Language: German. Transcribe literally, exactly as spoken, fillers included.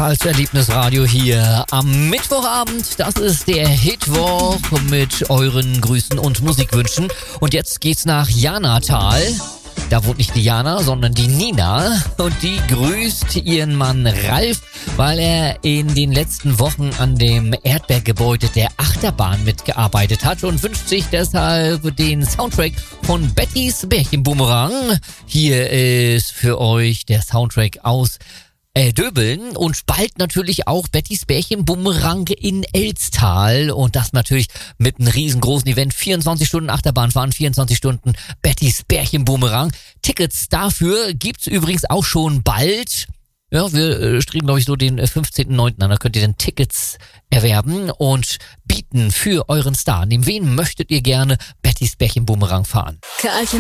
Karls Erlebnisradio hier am Mittwochabend. Das ist der Hitwoch mit euren Grüßen und Musikwünschen. Und jetzt geht's nach Janatal. Da wohnt nicht die Jana, sondern die Nina. Und die grüßt ihren Mann Ralf, weil er in den letzten Wochen an dem Erdberggebäude der Achterbahn mitgearbeitet hat und wünscht sich deshalb den Soundtrack von Bettys Bärchenboomerang. Hier ist für euch der Soundtrack aus Äh, Döbeln und bald natürlich auch Bettys Bärchenboomerang in Elstal und das natürlich mit einem riesengroßen Event, vierundzwanzig Stunden Achterbahnfahren, vierundzwanzig Stunden Bettys Bärchenboomerang. Tickets dafür gibt's übrigens auch schon bald. Ja, wir äh, streben, glaube ich, so den äh, fünfzehnten neunten an. Da könnt ihr dann Tickets erwerben und bieten für euren Star. Neben wen möchtet ihr gerne Bettys Bärchenboomerang fahren? Karlchen